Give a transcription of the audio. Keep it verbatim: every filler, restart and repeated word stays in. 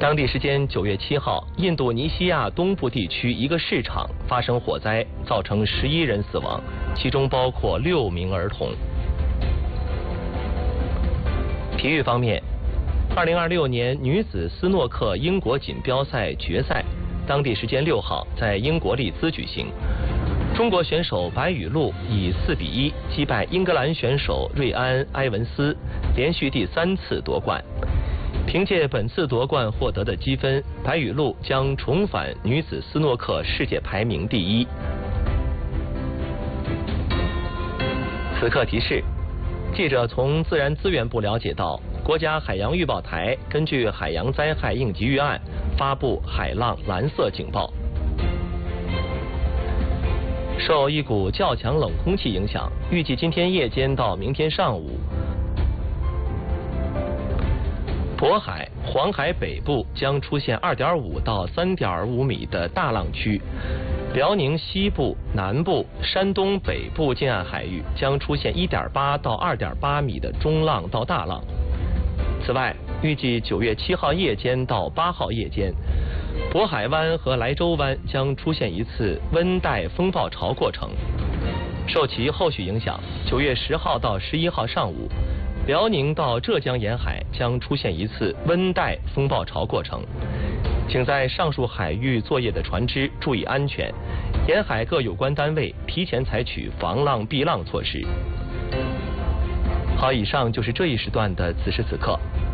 当地时间九月七号，印度尼西亚东部地区一个市场发生火灾，造成十一人死亡，其中包括六名儿童。体育方面，二零二六年女子斯诺克英国锦标赛决赛，当地时间六号在英国利兹举行。中国选手白雨露以四比一击败英格兰选手瑞安·埃文斯，连续第三次夺冠。凭借本次夺冠获得的积分，白雨露将重返女子斯诺克世界排名第一。此刻提示：记者从自然资源部了解到，国家海洋预报台根据海洋灾害应急预案发布海浪蓝色警报。受一股较强冷空气影响，预计今天夜间到明天上午，渤海、黄海北部将出现二点五到三点五米的大浪区，辽宁西部、南部、山东北部近岸海域将出现一点八到二点八米的中浪到大浪。此外，预计九月七号夜间到八号夜间，渤海湾和莱州湾将出现一次温带风暴潮过程。受其后续影响，九月十号到十一号上午，辽宁到浙江沿海将出现一次温带风暴潮过程，请在上述海域作业的船只注意安全，沿海各有关单位提前采取防浪避浪措施。好，以上就是这一时段的此时此刻。